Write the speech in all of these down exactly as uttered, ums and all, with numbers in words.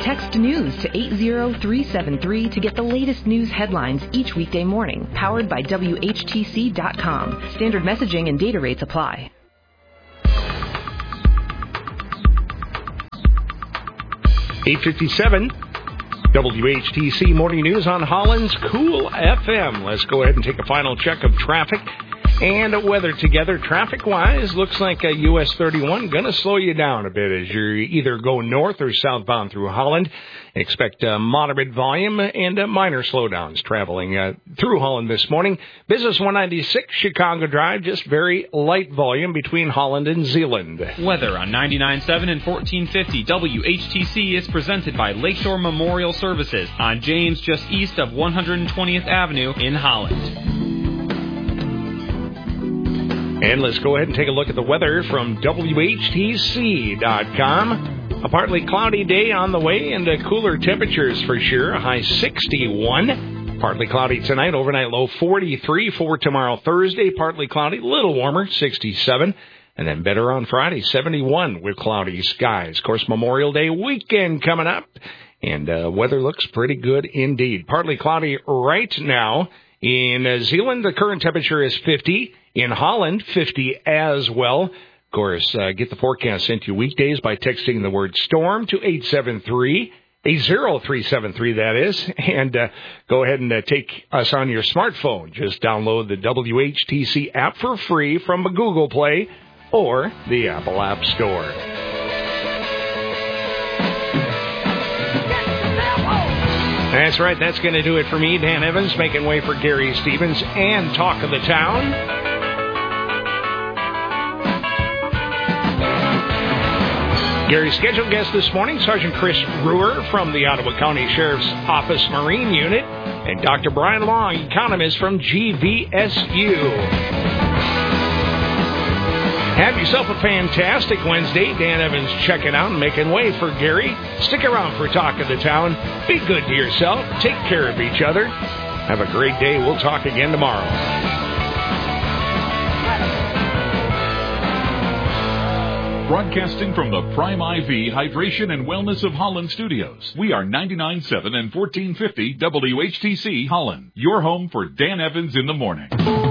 Text NEWS to eight zero three seven three to get the latest news headlines each weekday morning. Powered by W H T C dot com. Standard messaging and data rates apply. eight fifty-seven, W H T C Morning News on Holland's Cool F M. Let's go ahead and take a final check of traffic and weather together. Traffic-wise, looks like a U S thirty-one going to slow you down a bit as you're either going north or southbound through Holland. Expect uh, moderate volume and uh, minor slowdowns traveling uh, through Holland this morning. Business one ninety-six, Chicago Drive, just very light volume between Holland and Zeeland. Weather on ninety-nine point seven and fourteen fifty W H T C is presented by Lakeshore Memorial Services on James, just east of one hundred twentieth Avenue in Holland. And let's go ahead and take a look at the weather from W H T C dot com. A partly cloudy day on the way and uh, cooler temperatures for sure. A high sixty-one. Partly cloudy tonight. Overnight low forty-three for tomorrow, Thursday. Partly cloudy, a little warmer, sixty-seven. And then better on Friday, seventy-one with cloudy skies. Of course, Memorial Day weekend coming up. And uh, weather looks pretty good indeed. Partly cloudy right now. In uh, Zeeland, the current temperature is fifty. In Holland, fifty as well. Of course, uh, get the forecast sent to you weekdays by texting the word storm to eight seven three, eight zero three seven three, that is. And uh, go ahead and uh, take us on your smartphone. Just download the W H T C app for free from the Google Play or the Apple App Store. That's right. That's going to do it for me, Dan Evans, making way for Gary Stevens and Talk of the Town. Gary's scheduled guest this morning, Sergeant Chris Ruhr from the Ottawa County Sheriff's Office Marine Unit, and Doctor Brian Long, economist from G V S U. Have yourself a fantastic Wednesday. Dan Evans checking out and making way for Gary. Stick around for Talk of the Town. Be good to yourself. Take care of each other. Have a great day. We'll talk again tomorrow. Broadcasting from the Prime I V Hydration and Wellness of Holland studios. We are ninety-nine point seven and fourteen fifty W H T C Holland. Your home for Dan Evans in the morning.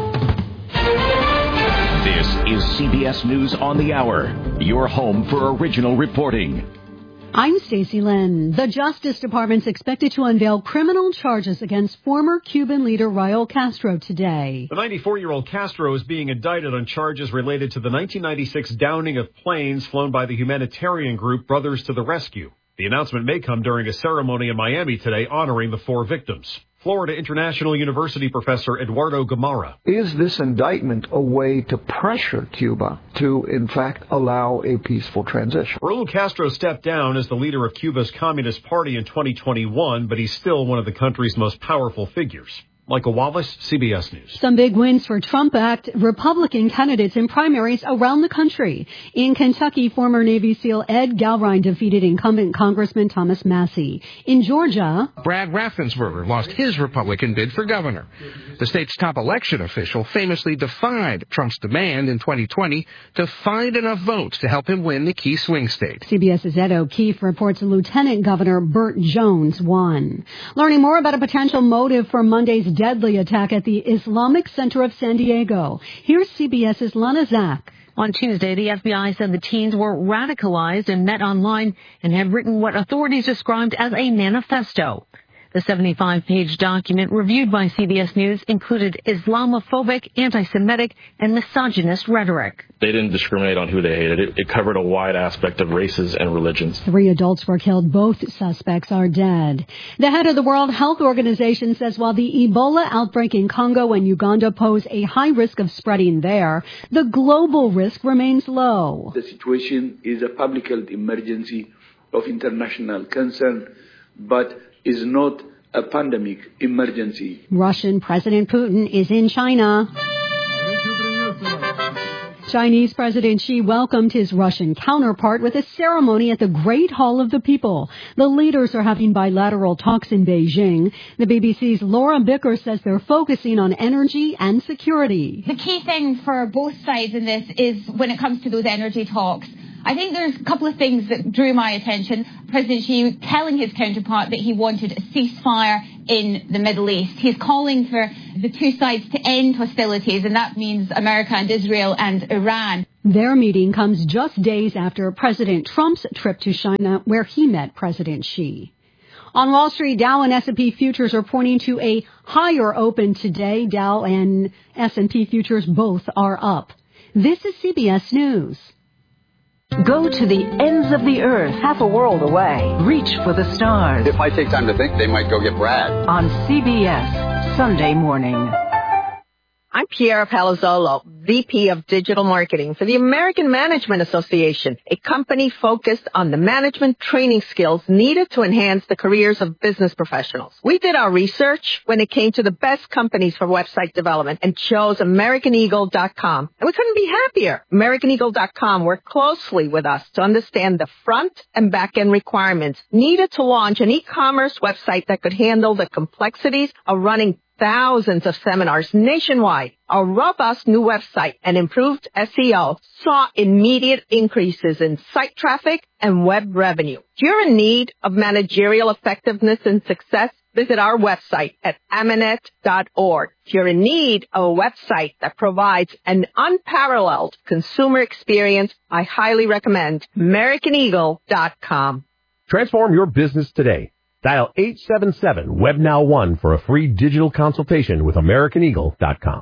This is C B S News on the Hour. Your home for original reporting. I'm Stacey Lynn. The Justice Department's expected to unveil criminal charges against former Cuban leader Raul Castro today. The ninety-four-year-old Castro is being indicted on charges related to the nineteen ninety-six downing of planes flown by the humanitarian group Brothers to the Rescue. The announcement may come during a ceremony in Miami today honoring the four victims. Florida International University professor Eduardo Gamarra. Is this indictment a way to pressure Cuba to, in fact, allow a peaceful transition? Raul Castro stepped down as the leader of Cuba's Communist Party in twenty twenty-one, but he's still one of the country's most powerful figures. Michael Wallace, C B S News. Some big wins for Trump-backed Republican candidates in primaries around the country. In Kentucky, former Navy SEAL Ed Galrine defeated incumbent Congressman Thomas Massey. In Georgia, Brad Raffensperger lost his Republican bid for governor. The state's top election official famously defied Trump's demand in twenty twenty to find enough votes to help him win the key swing state. CBS's Ed O'Keefe reports Lieutenant Governor Burt Jones won. Learning more about a potential motive for Monday's deadly attack at the Islamic Center of San Diego. Here's CBS's Lana Zak. On Tuesday, the F B I said the teens were radicalized and met online and had written what authorities described as a manifesto. The seventy-five page document reviewed by C B S News included Islamophobic, anti-Semitic, and misogynist rhetoric. They didn't discriminate on who they hated. It, it covered a wide aspect of races and religions. Three adults were killed. Both suspects are dead. The head of the World Health Organization says while the Ebola outbreak in Congo and Uganda pose a high risk of spreading there, the global risk remains low. The situation is a public health emergency of international concern, but is not a pandemic emergency. Russian President Putin is in China. Chinese President Xi welcomed his Russian counterpart with a ceremony at the Great Hall of the People. The leaders are having bilateral talks in Beijing. The B B C's Laura Bicker says they're focusing on energy and security. The key thing for both sides in this is when it comes to those energy talks, I think there's a couple of things that drew my attention. President Xi telling his counterpart that he wanted a ceasefire in the Middle East. He's calling for the two sides to end hostilities, and that means America and Israel and Iran. Their meeting comes just days after President Trump's trip to China, where he met President Xi. On Wall Street, Dow and S and P futures are pointing to a higher open today. Dow and S and P futures both are up. This is C B S News. Go to the ends of the earth, half a world away. Reach for the stars. If I take time to think, they might go get Brad. On C B S, Sunday morning. I'm Piera Palazzolo, V P of Digital Marketing for the American Management Association, a company focused on the management training skills needed to enhance the careers of business professionals. We did our research when it came to the best companies for website development and chose American Eagle dot com. And we couldn't be happier. American Eagle dot com worked closely with us to understand the front and back end requirements needed to launch an e-commerce website that could handle the complexities of running thousands of seminars nationwide. Our robust new website and improved S E O saw immediate increases in site traffic and web revenue. If you're in need of managerial effectiveness and success, visit our website at amanet dot org. If you're in need of a website that provides an unparalleled consumer experience, I highly recommend American Eagle dot com. Transform your business today. Dial eight seven seven web now one for a free digital consultation with American Eagle dot com.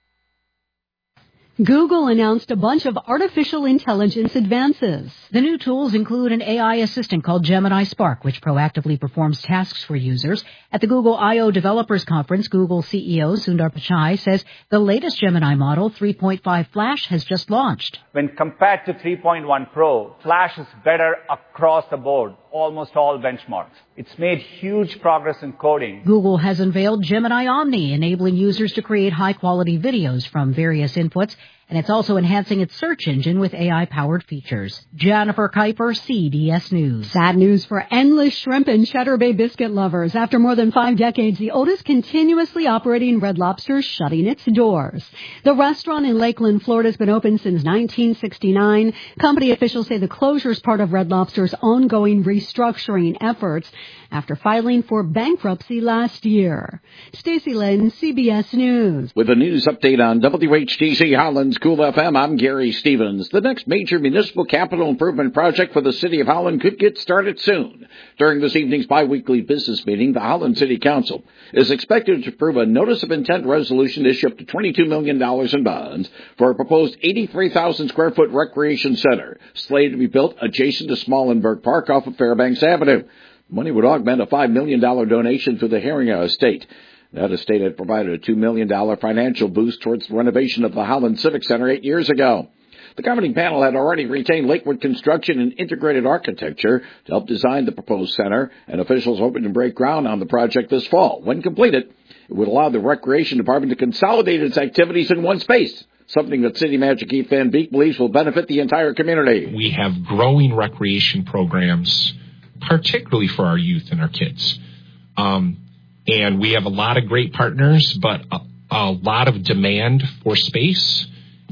Google announced a bunch of artificial intelligence advances. The new tools include an A I assistant called Gemini Spark, which proactively performs tasks for users. At the Google I O Developers Conference, Google C E O Sundar Pichai says the latest Gemini model, three point five Flash, has just launched. When compared to three point one Pro, Flash is better across the board, almost all benchmarks. It's made huge progress in coding. Google has unveiled Gemini Omni, enabling users to create high-quality videos from various inputs, and it's also enhancing its search engine with A I-powered features. Jennifer Kuiper, C B S News. Sad news for endless shrimp and Cheddar Bay biscuit lovers. After more than five decades, the oldest continuously operating Red Lobster is shutting its doors. The restaurant in Lakeland, Florida has been open since nineteen sixty-nine. Company officials say the closure is part of Red Lobster's ongoing restructuring efforts after filing for bankruptcy last year. Stacey Lynn, C B S News. With a news update on W H T C Holland's Cool F M, I'm Gary Stevens. The next major municipal capital improvement project for the City of Holland could get started soon. During this evening's biweekly business meeting, the Holland City Council is expected to approve a notice of intent resolution to issue up to twenty-two million dollars in bonds for a proposed eighty-three thousand square foot recreation center slated to be built adjacent to Smallenberg Park off of Fairbanks Avenue. Money would augment a five million dollars donation to the Heringa estate. That estate had provided a two million dollars financial boost towards the renovation of the Holland Civic Center eight years ago. The governing panel had already retained Lakewood Construction and Integrated Architecture to help design the proposed center, and officials hoping to break ground on the project this fall. When completed, it would allow the Recreation Department to consolidate its activities in one space, something that City Manager Keith Van Beek believes will benefit the entire community. We have growing recreation programs, particularly for our youth and our kids. Um, and we have a lot of great partners, but a, a lot of demand for space.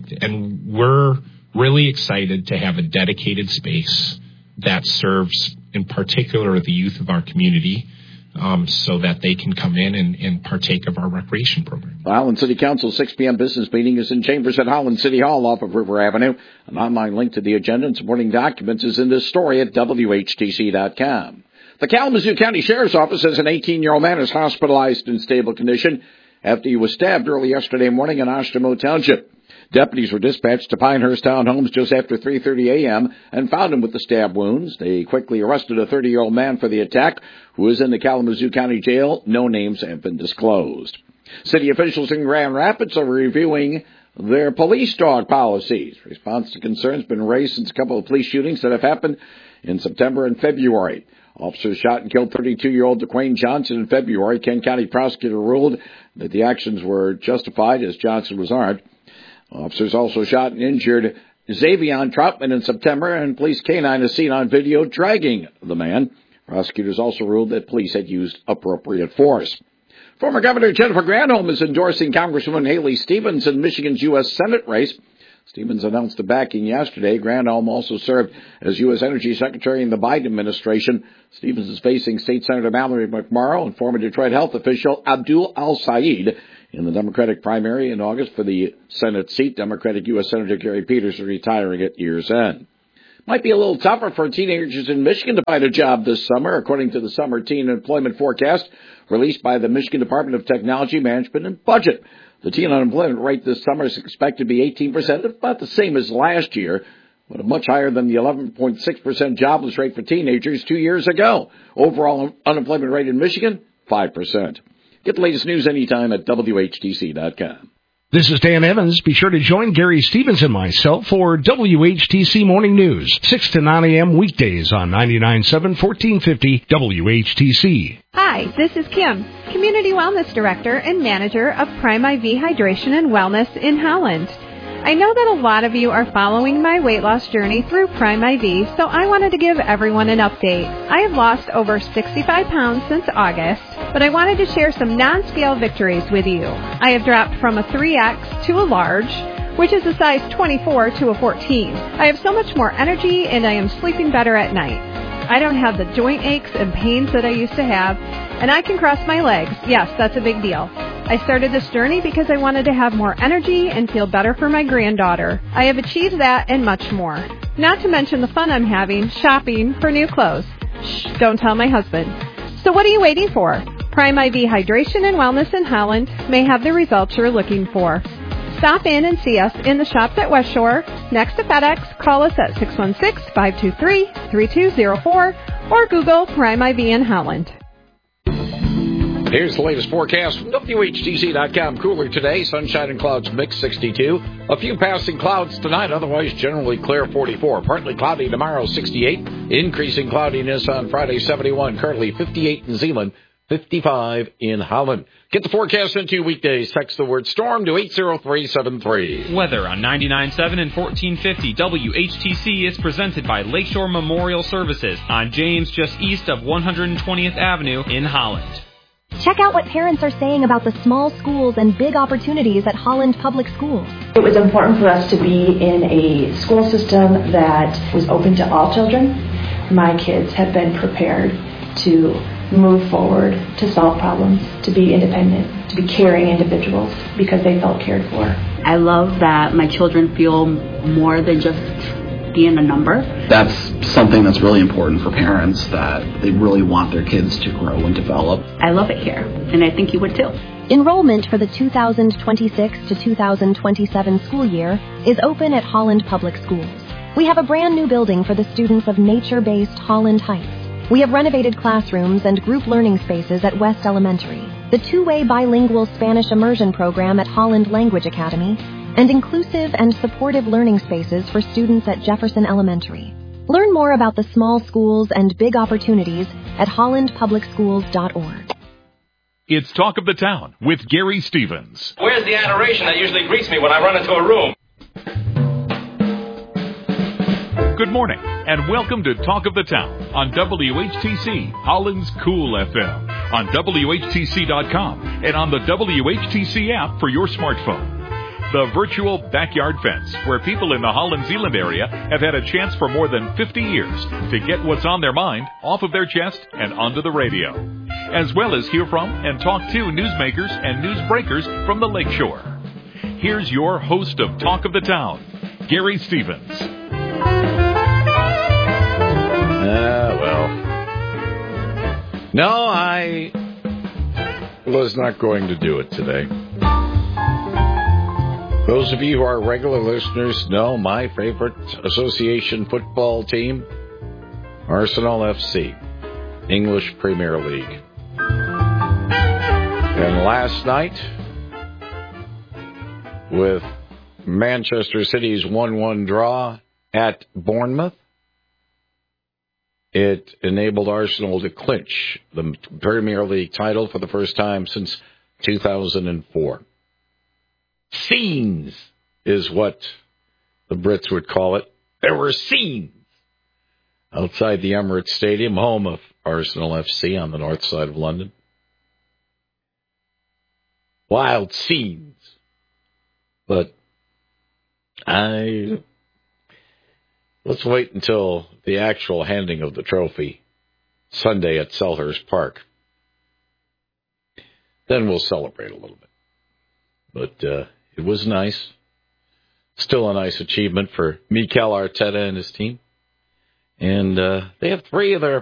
And we're really excited to have a dedicated space that serves, in particular, the youth of our community, um, so that they can come in and, and partake of our recreation program. The Holland City Council six p.m. business meeting is in chambers at Holland City Hall off of River Avenue. An online link to the agenda and supporting documents is in this story at W H T C dot com. The Kalamazoo County Sheriff's Office says an eighteen-year-old man is hospitalized in stable condition after he was stabbed early yesterday morning in Oshtemo Township. Deputies were dispatched to Pinehurst Townhomes just after three thirty a.m. and found him with the stab wounds. They quickly arrested a thirty-year-old man for the attack who is in the Kalamazoo County Jail. No names have been disclosed. City officials in Grand Rapids are reviewing their police dog policies. Response to concerns been raised since a couple of police shootings that have happened in September and February. Officers shot and killed thirty-two-year-old DeQuayne Johnson in February. Kent County prosecutor ruled that the actions were justified as Johnson was armed. Officers also shot and injured Xavion Troutman in September, and police canine is seen on video dragging the man. Prosecutors also ruled that police had used appropriate force. Former Governor Jennifer Granholm is endorsing Congresswoman Haley Stevens in Michigan's U S Senate race. Stevens announced the backing yesterday. Granholm also served as U S Energy Secretary in the Biden administration. Stevens is facing State Senator Mallory McMorrow and former Detroit health official Abdul Al-Said in the Democratic primary in August for the Senate seat. Democratic U S Senator Gary Peters is retiring at year's end. Might be a little tougher for teenagers in Michigan to find a job this summer, according to the summer teen employment forecast released by the Michigan Department of Technology, Management, and Budget. The teen unemployment rate this summer is expected to be eighteen percent, about the same as last year, but much higher than the eleven point six percent jobless rate for teenagers two years ago. Overall unemployment rate in Michigan, five percent. Get the latest news anytime at W H T C dot com. This is Dan Evans. Be sure to join Gary Stevens and myself for W H T C Morning News, six to nine a.m. weekdays on ninety-nine point seven, fourteen fifty W H T C. Hi, this is Kim, Community Wellness Director and Manager of Prime I V Hydration and Wellness in Holland. I know that a lot of you are following my weight loss journey through Prime I V, so I wanted to give everyone an update. I have lost over sixty-five pounds since August, but I wanted to share some non-scale victories with you. I have dropped from a three X to a large, which is a size twenty-four to a fourteen. I have so much more energy and I am sleeping better at night. I don't have the joint aches and pains that I used to have, and I can cross my legs. Yes, that's a big deal. I started this journey because I wanted to have more energy and feel better for my granddaughter. I have achieved that and much more. Not to mention the fun I'm having shopping for new clothes. Shh, don't tell my husband. So what are you waiting for? Prime I V Hydration and Wellness in Holland may have the results you're looking for. Stop in and see us in the shops at West Shore, next to FedEx. Call us at six one six, five two three, three two zero four or Google Prime I V in Holland. Here's the latest forecast from W H T C dot com. Cooler today, sunshine and clouds mix, sixty-two. A few passing clouds tonight, otherwise generally clear, forty-four. Partly cloudy tomorrow, sixty-eight. Increasing cloudiness on Friday, seventy-one. Currently fifty-eight in Zeeland, fifty-five in Holland. Get the forecast in two weekdays. Text the word storm to eight zero three seven three. Weather on ninety-nine point seven and fourteen fifty W H T C is presented by Lakeshore Memorial Services on James, just east of one hundred twentieth Avenue in Holland. Check out what parents are saying about the small schools and big opportunities at Holland Public Schools. It was important for us to be in a school system that was open to all children. My kids have been prepared to move forward, to solve problems, to be independent, to be caring individuals because they felt cared for. I love that my children feel more than just being a number. That's something that's really important for parents, that they really want their kids to grow and develop. I love it here, and I think you would too. Enrollment for the two thousand twenty-six to two thousand twenty-seven school year is open at Holland Public Schools. We have a brand new building for the students of nature-based Holland Heights. We have renovated classrooms and group learning spaces at West Elementary, the two-way bilingual Spanish immersion program at Holland Language Academy, and inclusive and supportive learning spaces for students at Jefferson Elementary. Learn more about the small schools and big opportunities at holland public schools dot org. It's Talk of the Town with Gary Stevens. Where's the adoration that usually greets me when I run into a room? Good morning, and welcome to Talk of the Town on W H T C, Holland's Cool F M, on W H T C dot com, and on the W H T C app for your smartphone. The virtual backyard fence, where people in the Holland-Zeeland area have had a chance for more than fifty years to get what's on their mind off of their chest and onto the radio, as well as hear from and talk to newsmakers and newsbreakers from the Lakeshore. Here's your host of Talk of the Town, Gary Stevens. Ah, well. No, I was not going to do it today. Those of you who are regular listeners know my favorite association football team, Arsenal F C, English Premier League. And last night, with Manchester City's one one draw at Bournemouth, it enabled Arsenal to clinch the Premier League title for the first time since two thousand four. Scenes is what the Brits would call it. There were scenes outside the Emirates Stadium, home of Arsenal F C on the north side of London. Wild scenes. But I let's wait until the actual handing of the trophy Sunday at Selhurst Park. Then we'll celebrate a little bit. But uh, it was nice. Still a nice achievement for Mikel Arteta and his team. And uh, they have three of their